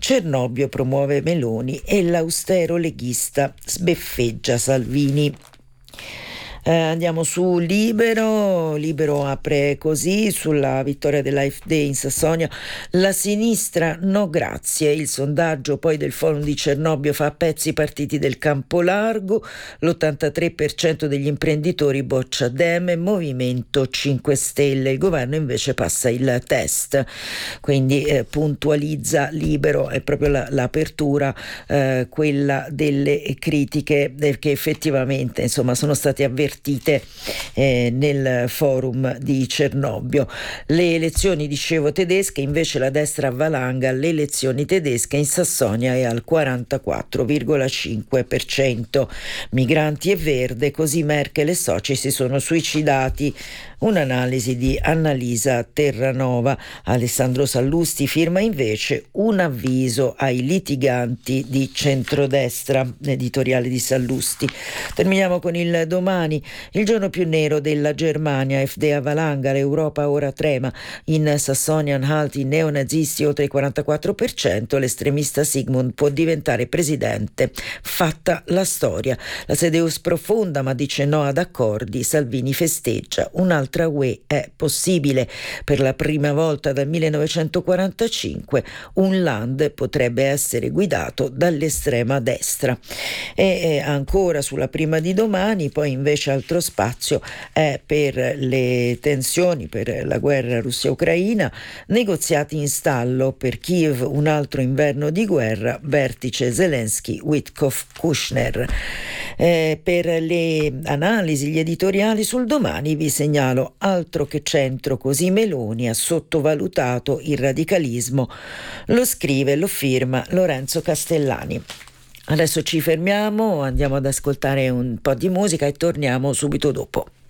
Cernobbio promuove Meloni e l'austero leghista sbeffeggia Salvini. Andiamo su Libero. Libero apre così sulla vittoria dell'AfD in Sassonia: la sinistra no grazie. Il sondaggio poi del forum di Cernobbio fa a pezzi i partiti del campo largo. L'83% degli imprenditori boccia Dem e Movimento 5 Stelle. Il governo invece passa il test, quindi puntualizza Libero, è proprio l'apertura, quella delle critiche che effettivamente insomma sono state avvertite nel forum di Cernobbio. Le elezioni, dicevo, tedesche, invece la destra avvalanga le elezioni tedesche in Sassonia è al 44,5%. Migranti e Verde, così Merkel e soci si sono suicidati. Un'analisi di Annalisa Terranova. Alessandro Sallusti firma invece un avviso ai litiganti di centrodestra, editoriale di Sallusti. Terminiamo con il Domani. Il giorno più nero della Germania, AfD a valanga, l'Europa ora trema. In Sassonia-Anhalt i neonazisti oltre il 44%, l'estremista Sigmund può diventare presidente. Fatta la storia. La CDU sprofonda ma dice no ad accordi, Salvini festeggia. Un'altra UE è possibile. Per la prima volta dal 1945 un land potrebbe essere guidato dall'estrema destra. E ancora sulla prima di Domani, poi invece altro spazio è per le tensioni, per la guerra Russia-Ucraina, negoziati in stallo per Kiev, un altro inverno di guerra, vertice Zelensky-Witkoff-Kushner. Per le analisi, gli editoriali sul Domani vi segnalo altro che centro, così Meloni ha sottovalutato il radicalismo. Lo scrive, lo firma Lorenzo Castellani. Adesso ci fermiamo, andiamo ad ascoltare un po' di musica e torniamo subito dopo.